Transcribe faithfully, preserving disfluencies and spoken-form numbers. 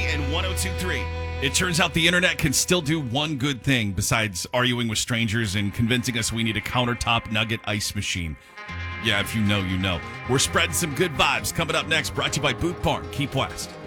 and one oh two point three. It turns out the internet can still do one good thing besides arguing with strangers and convincing us we need a countertop nugget ice machine. Yeah, if you know, you know. We're spreading some good vibes. Coming up next, brought to you by Boot Barn. Keep West.